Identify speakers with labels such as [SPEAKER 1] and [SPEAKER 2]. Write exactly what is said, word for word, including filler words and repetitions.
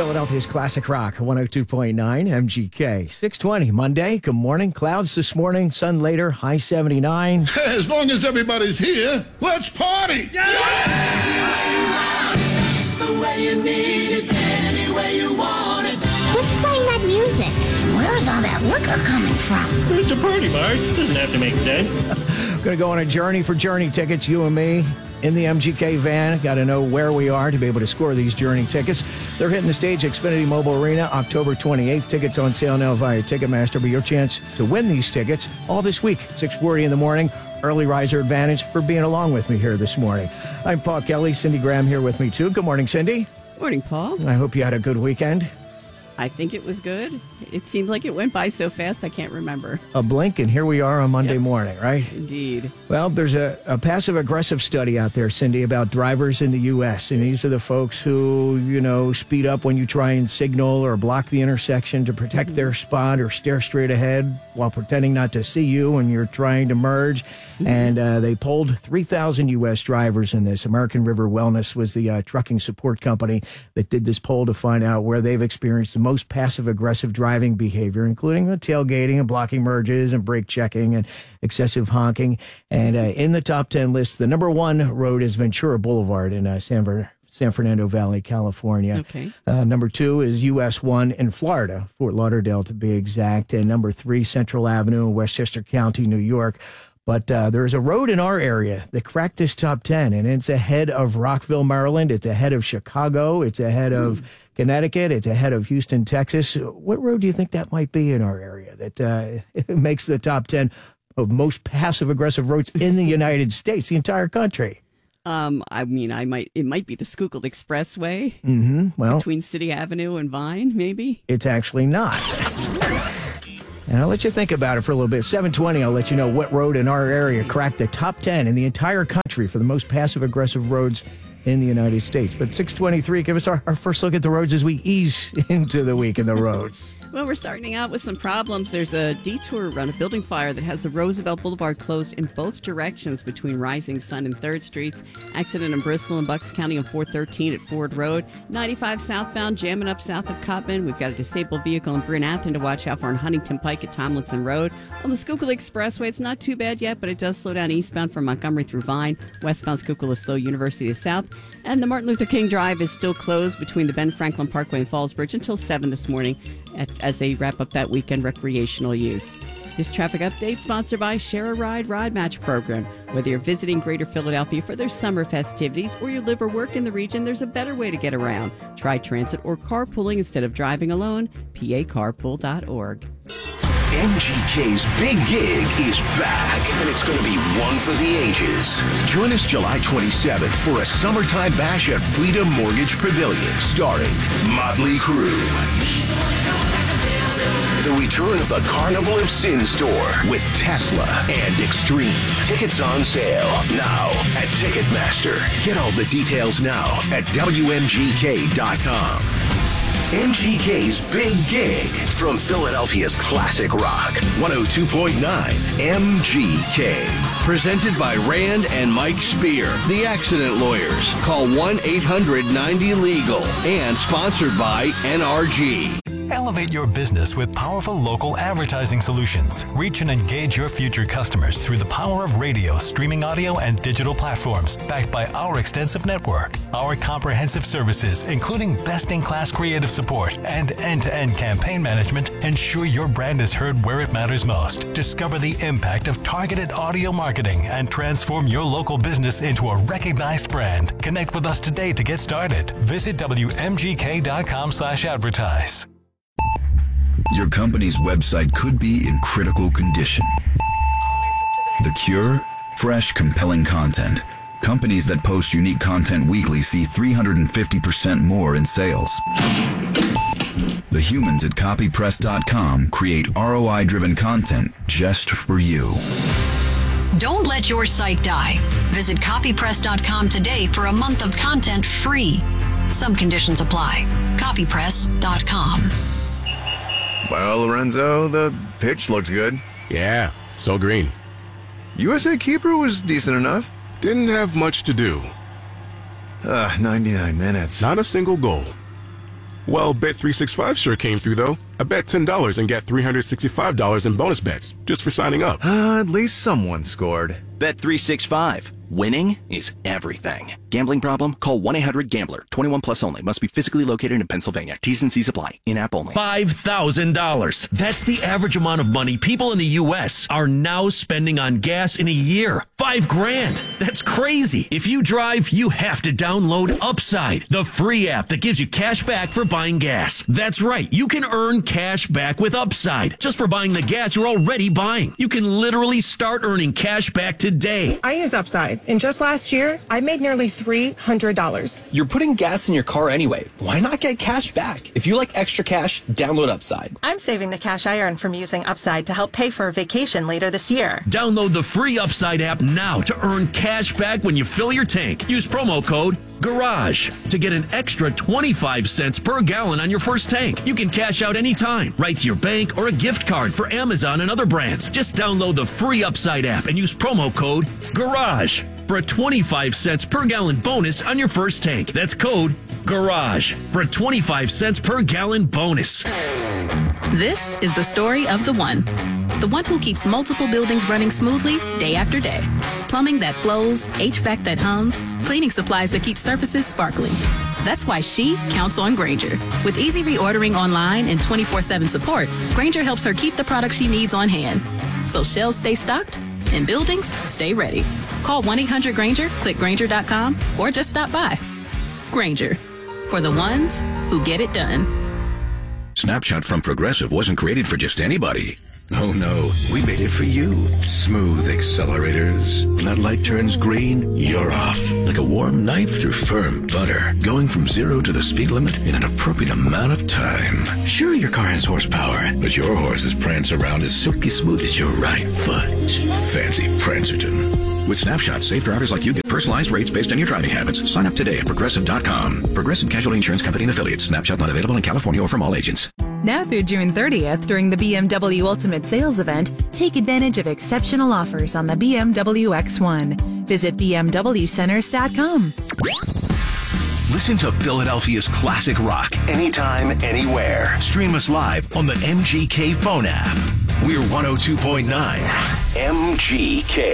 [SPEAKER 1] Philadelphia's Classic Rock, one oh two point nine M G K. six twenty, Monday. Good morning. Clouds this morning, sun later, high seventy-nine.
[SPEAKER 2] As long as everybody's here, let's party!
[SPEAKER 3] Yeah! It's the way you need it, any way you want it.
[SPEAKER 4] Who's playing that music? Where's all that liquor coming from?
[SPEAKER 5] It's a party, Marge. Doesn't have to make sense.
[SPEAKER 1] Going to go on a journey for Journey tickets, you and me, in the M G K van. Got to know where we are to be able to score these Journey tickets. They're hitting the stage, Xfinity Mobile Arena, October twenty-eighth. Tickets on sale now via Ticketmaster. But your chance to win these tickets all this week, six forty in the morning. Early riser advantage for being along with me here this morning. I'm Paul Kelly. Cindy Graham here with me, too. Good morning, Cindy.
[SPEAKER 6] Morning, Paul.
[SPEAKER 1] I hope you had a good weekend.
[SPEAKER 6] I think it was good. It seemed like it went by so fast I can't remember.
[SPEAKER 1] A blink, and here we are on Monday
[SPEAKER 6] Yep.
[SPEAKER 1] morning, right?
[SPEAKER 6] Indeed.
[SPEAKER 1] Well, there's a, a passive-aggressive study out there, Cindy, about drivers in the U S, and these are the folks who, you know, speed up when you try and signal or block the intersection to protect mm-hmm. their spot or stare straight ahead while pretending not to see you when you're trying to merge. Mm-hmm. And uh, they polled three thousand U S drivers in this. American River Wellness was the uh, trucking support company that did this poll to find out where they've experienced the most passive-aggressive driving behavior, including the tailgating and blocking merges and brake checking and excessive honking. And uh, in the top ten list, the number one road is Ventura Boulevard in uh, San, Ver- San Fernando Valley, California.
[SPEAKER 6] Okay.
[SPEAKER 1] Uh, number two is U S one in Florida, Fort Lauderdale to be exact. And number three, Central Avenue in Westchester County, New York. But uh, there's a road in our area that cracked this top ten, and it's ahead of Rockville, Maryland. It's ahead of Chicago. It's ahead of mm. Connecticut. It's ahead of Houston, Texas. What road do you think that might be in our area that uh, makes the top ten of most passive-aggressive roads in the United States, the entire country?
[SPEAKER 6] Um, I mean, I might. It might be the Schuylkill Expressway
[SPEAKER 1] mm-hmm. well,
[SPEAKER 6] between City Avenue and Vine, maybe?
[SPEAKER 1] It's actually not. And I'll let you think about it for a little bit. seven twenty, I'll let you know what road in our area cracked the top ten in the entire country for the most passive-aggressive roads in the United States. But six twenty-three, give us our, our first look at the roads as we ease into the week in the roads.
[SPEAKER 6] Well, we're starting out with some problems. There's a detour around a building fire that has the Roosevelt Boulevard closed in both directions between Rising Sun and third Streets. Accident in Bristol and Bucks County on four thirteen at Ford Road. ninety-five southbound, jamming up south of Cobman. We've got a disabled vehicle in Bryn Athyn to watch out for on Huntington Pike at Tomlinson Road. On the Schuylkill Expressway, it's not too bad yet, but it does slow down eastbound from Montgomery through Vine. Westbound Schuylkill is slow, University to South. And the Martin Luther King Drive is still closed between the Ben Franklin Parkway and Fallsbridge until seven this morning as they wrap up that weekend recreational use. This traffic update sponsored by Share a Ride Ride Match Program. Whether you're visiting Greater Philadelphia for their summer festivities or you live or work in the region, there's a better way to get around. Try transit or carpooling instead of driving alone. P A carpool dot org.
[SPEAKER 7] M G K's Big Gig is back, and it's going to be one for the ages. Join us July twenty-seventh for a summertime bash at Freedom Mortgage Pavilion, starring Motley Crue. The return of the Carnival of Sin store with Tesla and Extreme. Tickets on sale now at Ticketmaster. Get all the details now at W M G K dot com. M G K's Big Gig from Philadelphia's Classic Rock, one oh two point nine M G K.
[SPEAKER 8] Presented by Rand and Mike Spear, the accident lawyers. Call one eight hundred ninety legal and sponsored by N R G.
[SPEAKER 9] Elevate your business with powerful local advertising solutions. Reach and engage your future customers through the power of radio, streaming audio, and digital platforms, backed by our extensive network. Our comprehensive services, including best-in-class creative support and end-to-end campaign management, ensure your brand is heard where it matters most. Discover the impact of targeted audio marketing and transform your local business into a recognized brand. Connect with us today to get started. Visit W M G K dot com slash advertise.
[SPEAKER 10] Your company's website could be in critical condition. The cure? Fresh, compelling content. Companies that post unique content weekly see three hundred fifty percent more in sales. The humans at copy press dot com create R O I-driven content just for you.
[SPEAKER 11] Don't let your site die. Visit copy press dot com today for a month of content free. Some conditions apply. copy press dot com.
[SPEAKER 12] Well, Lorenzo, the pitch looked good.
[SPEAKER 13] Yeah, so green.
[SPEAKER 12] U S A keeper was decent enough.
[SPEAKER 13] Didn't have much to do.
[SPEAKER 12] Uh, ninety-nine minutes.
[SPEAKER 13] Not a single goal. Well, Bet three sixty-five sure came through, though. I bet ten dollars and get three hundred sixty-five dollars in bonus bets just for signing up.
[SPEAKER 14] Uh, at least someone scored. Bet three sixty-five. Winning is everything. Gambling problem? Call one eight hundred gambler. twenty-one plus only. Must be physically located in Pennsylvania. T's and C's apply. In-app only.
[SPEAKER 15] five thousand dollars. That's the average amount of money people in the U S are now spending on gas in a year. Five grand. That's crazy. If you drive, you have to download Upside, the free app that gives you cash back for buying gas. That's right. You can earn cash back with Upside just for buying the gas you're already buying. You can literally start earning cash back today.
[SPEAKER 16] I use Upside. And just last year, I made nearly three hundred dollars.
[SPEAKER 17] You're putting gas in your car anyway. Why not get cash back? If you like extra cash, download Upside.
[SPEAKER 16] I'm saving the cash I earn from using Upside to help pay for a vacation later this year.
[SPEAKER 15] Download the free Upside app now to earn cash back when you fill your tank. Use promo code GARAGE to get an extra twenty-five cents per gallon on your first tank. You can cash out anytime, right to your bank or a gift card for Amazon and other brands. Just download the free Upside app and use promo code GARAGE for a twenty-five cents per gallon bonus on your first tank. That's code GARAGE for a twenty-five cents per gallon bonus.
[SPEAKER 18] This is the story of the one. The one who keeps multiple buildings running smoothly day after day. Plumbing that flows, H V A C that hums, cleaning supplies that keep surfaces sparkling. That's why she counts on Grainger. With easy reordering online and twenty-four seven support, Grainger helps her keep the products she needs on hand. So shelves stay stocked and buildings stay ready. Call one eight hundred Grainger, click Grainger dot com, or just stop by. Grainger, for the ones who get it done.
[SPEAKER 7] Snapshot from Progressive wasn't created for just anybody. Oh no, we made it for you. Smooth accelerators. When that light turns green, you're off. Like a warm knife through firm butter. Going from zero to the speed limit in an appropriate amount of time. Sure, your car has horsepower, but your horses prance around as silky smooth as your right foot. Fancy Prancerton. With Snapshot, safe drivers like you get personalized rates based on your driving habits. Sign up today at Progressive dot com. Progressive Casualty Insurance Company and Affiliates. Snapshot not available in California or from all agents.
[SPEAKER 19] Now through June thirtieth, during the B M W Ultimate Sales Event, take advantage of exceptional offers on the B M W X one. Visit B M W Centers dot com.
[SPEAKER 7] Listen to Philadelphia's classic rock anytime, anywhere. Stream us live on the M G K phone app. We're one oh two point nine M G K.